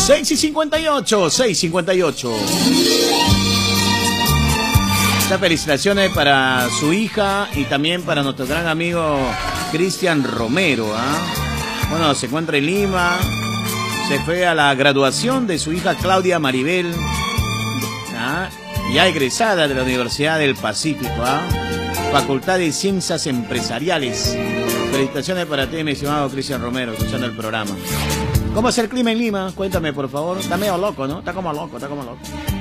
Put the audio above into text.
6:58, 6:58. Muchas felicitaciones para su hija y también para nuestro gran amigo Cristian Romero. Bueno, se encuentra en Lima. Se fue a la graduación de su hija Claudia Maribel, ya egresada de la Universidad del Pacífico, Facultad de Ciencias Empresariales. Felicitaciones para ti, mi estimado Cristian Romero, escuchando el programa. ¿Cómo es el clima en Lima? Cuéntame, por favor. Está medio loco, ¿no? Está como loco.